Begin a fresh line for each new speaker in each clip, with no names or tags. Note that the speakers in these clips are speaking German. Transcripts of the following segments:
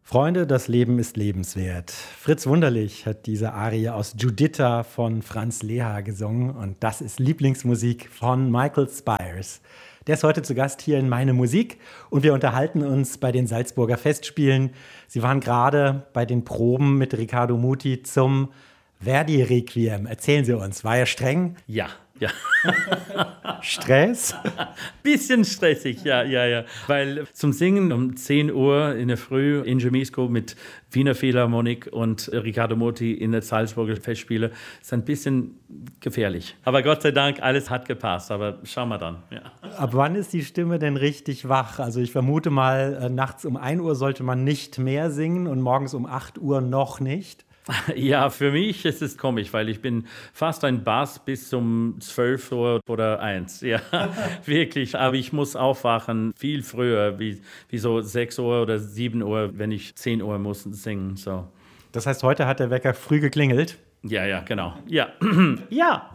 Freunde, das Leben ist lebenswert. Fritz Wunderlich hat diese Arie aus Giuditta von Franz Leha gesungen und das ist Lieblingsmusik von Michael Spires. Der ist heute zu Gast hier in Meine Musik und wir unterhalten uns bei den Salzburger Festspielen. Sie waren gerade bei den Proben mit Riccardo Muti zum Verdi-Requiem. Erzählen Sie uns, war er streng?
Ja.
Stress?
Bisschen stressig, ja. Weil zum Singen um 10 Uhr in der Früh in Gemisco mit Wiener Philharmonik und Riccardo Muti in der Salzburger Festspiele ist ein bisschen gefährlich. Aber Gott sei Dank, alles hat gepasst. Aber schauen wir dann. Ja.
Ab wann ist die Stimme denn richtig wach? Also ich vermute mal, nachts um 1 Uhr sollte man nicht mehr singen und morgens um 8 Uhr noch nicht.
Ja, für mich ist es komisch, weil ich bin fast ein Bass bis um 12 Uhr oder 1. Ja, wirklich. Aber ich muss aufwachen viel früher, wie so 6 Uhr oder 7 Uhr, wenn ich 10 Uhr muss singen. So.
Das heißt, heute hat der Wecker früh geklingelt?
Ja, genau. Ja. Ja.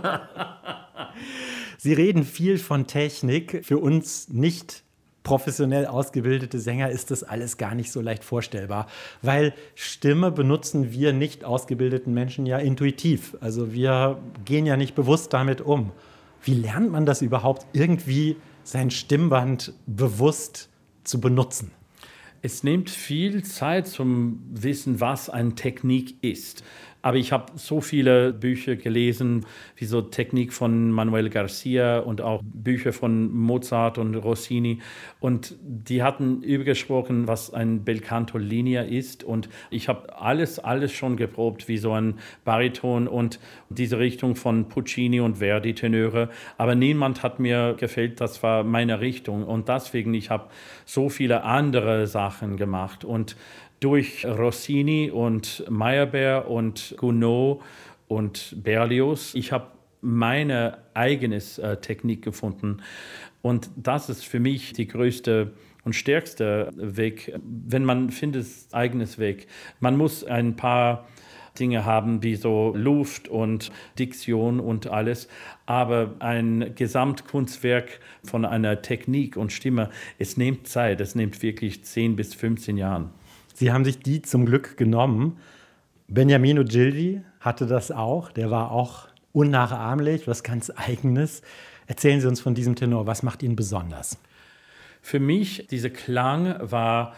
Sie reden viel von Technik. Für uns nicht professionell ausgebildete Sänger ist das alles gar nicht so leicht vorstellbar, weil Stimme benutzen wir nicht ausgebildeten Menschen ja intuitiv. Also wir gehen ja nicht bewusst damit um. Wie lernt man das überhaupt, irgendwie sein Stimmband bewusst zu benutzen?
Es nimmt viel Zeit zum Wissen, was eine Technik ist. Aber ich habe so viele Bücher gelesen, wie so Technik von Manuel Garcia und auch Bücher von Mozart und Rossini. Und die hatten übergesprochen, was ein Bel Canto Linea ist. Und ich habe alles schon geprobt, wie so ein Bariton und diese Richtung von Puccini und Verdi, Tenöre. Aber niemand hat mir gefällt, das war meine Richtung. Und deswegen, ich habe so viele andere Sachen gemacht. Und durch Rossini und Meyerbeer und Gounod und Berlioz, ich habe meine eigene Technik gefunden. Und das ist für mich die größte und stärkste Weg, wenn man findet, eigenes Weg. Man muss ein paar Dinge haben, wie so Luft und Diktion und alles. Aber ein Gesamtkunstwerk von einer Technik und Stimme, es nimmt Zeit. Es nimmt wirklich 10 bis 15 Jahre.
Sie haben sich die zum Glück genommen. Beniamino Gildi hatte das auch. Der war auch unnachahmlich, was ganz Eigenes. Erzählen Sie uns von diesem Tenor. Was macht ihn besonders?
Für mich, dieser Klang war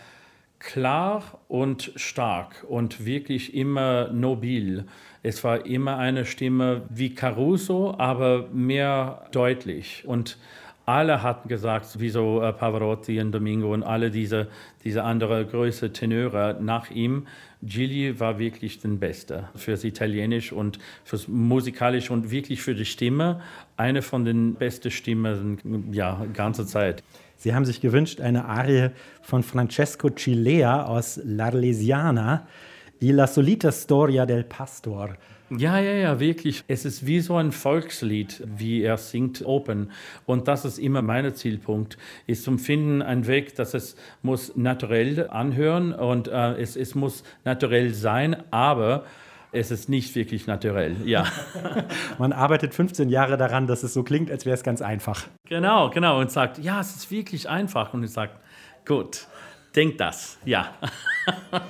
klar und stark und wirklich immer nobil. Es war immer eine Stimme wie Caruso, aber mehr deutlich. Und alle hatten gesagt, wie so Pavarotti und Domingo und alle diese andere größere Tenöre nach ihm. Gilli war wirklich der Beste fürs Italienisch und fürs Musikalisch und wirklich für die Stimme. Eine von den besten Stimmen, ja, ganze Zeit.
Sie haben sich gewünscht, eine Arie von Francesco Cilea aus L'Arlesiana, die La solita storia del pastor.
Ja, wirklich. Es ist wie so ein Volkslied, wie er singt, Open. Und das ist immer mein Zielpunkt, ist zum Finden ein Weg, dass es muss naturell anhören und es muss naturell sein, aber es ist nicht wirklich naturell, ja.
Man arbeitet 15 Jahre daran, dass es so klingt, als wäre es ganz einfach.
Genau. Und sagt, ja, es ist wirklich einfach. Und ich sage, gut, denk das, ja.